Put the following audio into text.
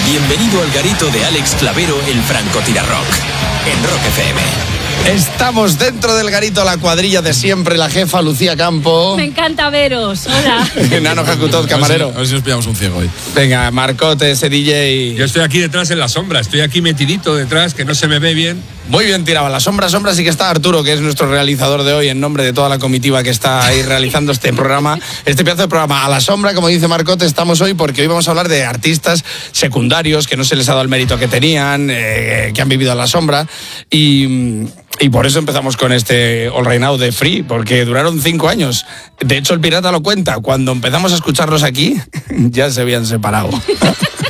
Bienvenido al garito de Alex Clavero, el francotirarrock, en Rock FM. Estamos dentro del garito, la cuadrilla de siempre, la jefa Lucía Campo. Me encanta veros, hola. Nano Jacutot, camarero. A ver si nos pillamos un ciego hoy. Venga, Marcote, ese DJ. Yo estoy aquí detrás en la sombra, estoy aquí metidito detrás, que no se me ve bien. Muy bien tirado. La sombra sí que está Arturo, que es nuestro realizador de hoy, en nombre de toda la comitiva que está ahí realizando este programa, este pedazo de programa. A la sombra, como dice Marcote, estamos hoy porque hoy vamos a hablar de artistas secundarios que no se les ha dado el mérito que tenían, que han vivido a la sombra. Y por eso empezamos con este All Right Now de Free, porque duraron 5 años. De hecho, el pirata lo cuenta. Cuando empezamos a escucharlos aquí, ya se habían separado.